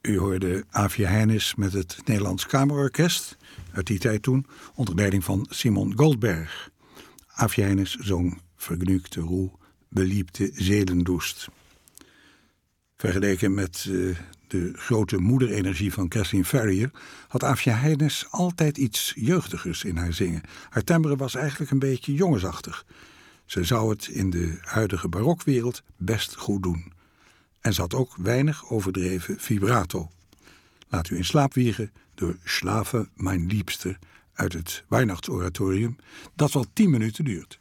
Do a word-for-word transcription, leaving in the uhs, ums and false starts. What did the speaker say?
U hoorde Aafje Heijnes met het Nederlands Kamerorkest, uit die tijd toen, onder leiding van Simon Goldberg. Aafje Heijnes zong Vergnügte Ruhe, beliebte Seelenlust. Vergeleken met uh, de grote moederenergie van Kathleen Ferrier had Aafje Heijnes altijd iets jeugdigers in haar zingen. Haar timbre was eigenlijk een beetje jongensachtig. Ze zou het in de huidige barokwereld best goed doen. En ze had ook weinig overdreven vibrato. Laat u in slaap wiegen door Schlafe, mijn liebste, uit het Weihnachtsoratorium, dat wel tien minuten duurt.